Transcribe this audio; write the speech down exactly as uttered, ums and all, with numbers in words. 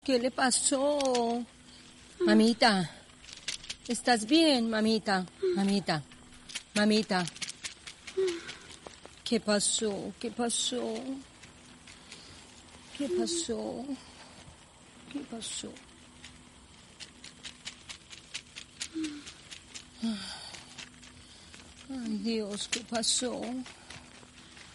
¿Qué le pasó? Mamita, ¿estás bien, mamita? Mamita, mamita. ¿Qué pasó? ¿Qué pasó? ¿Qué pasó? ¿Qué pasó? Ay, Dios, ¿qué pasó?